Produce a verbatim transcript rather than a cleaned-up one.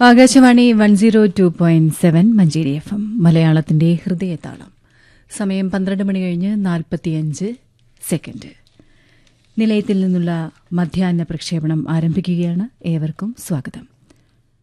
Akashvani one zero two point seven Manjeri F M മലയാളത്തിന്റെ ഹൃദയതാളം. സമയം പന്ത്രണ്ട് മണി കഴിഞ്ഞ് നാൽപ്പത്തിയഞ്ച് സെക്കൻഡ്. നിലയത്തിൽ നിന്നുള്ള മധ്യാഹ്ന പ്രക്ഷേപണം ആരംഭിക്കുകയാണ്. ഏവർക്കും സ്വാഗതം.